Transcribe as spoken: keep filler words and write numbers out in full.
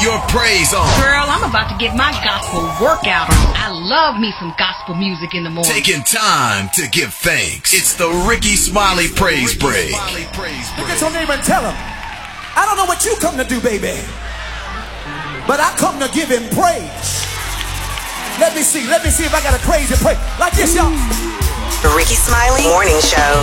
your praise on. Girl, I'm about to get my gospel workout on. I love me some gospel music in the morning. Taking time to give thanks. It's the Rickey Smiley Praise Break. Look at your neighbor and tell him, I don't know what you come to do, baby, but I come to give him praise. Let me see, let me see if I got a crazy praise. Like this, y'all. The Rickey Smiley Morning Show.